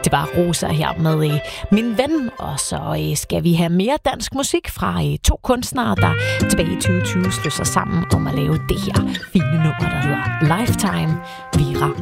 Det var Rosa her med Min Ven, og så skal vi have mere dansk musik fra to kunstnere, der tilbage i 2020 slog sig sammen om at lave det her fine nummer, der hedder Lifetime. Vera